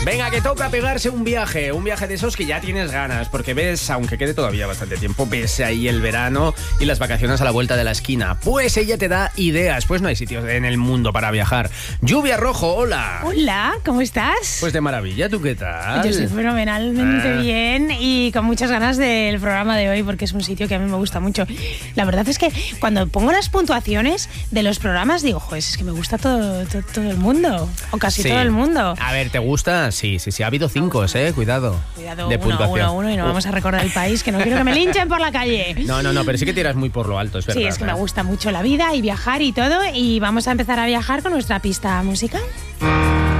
Venga, que toca pegarse un viaje de esos que ya tienes ganas, porque ves, aunque quede todavía bastante tiempo, ves ahí el verano y las vacaciones a la vuelta de la esquina. Pues ella te da ideas, pues no hay sitios en el mundo para viajar. Lluvia Rojo, hola. Hola, ¿cómo estás? Pues de maravilla, ¿tú qué tal? Yo estoy fenomenalmente bien y con muchas ganas del programa de hoy porque es un sitio que a mí me gusta mucho. La verdad es que cuando pongo las puntuaciones de los programas digo, joder, es que me gusta todo el mundo, o casi todo el mundo. A ver, ¿te gusta? Sí, ha habido 5, cuidado. Cuidado, de puntuación. uno, y no vamos a recordar el país, que no quiero que me linchen por la calle. No, pero sí que tiras muy por lo alto, es verdad. Sí, es que me gusta mucho la vida y viajar y todo, y vamos a empezar a viajar con nuestra pista musical.